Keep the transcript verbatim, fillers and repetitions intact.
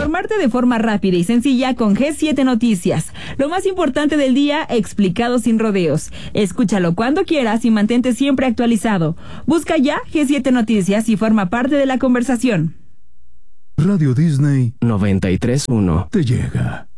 Informarte de forma rápida y sencilla con G siete Noticias. Lo más importante del día explicado sin rodeos. Escúchalo cuando quieras y mantente siempre actualizado. Busca ya G siete Noticias y forma parte de la conversación. Radio Disney noventa y tres punto uno te llega.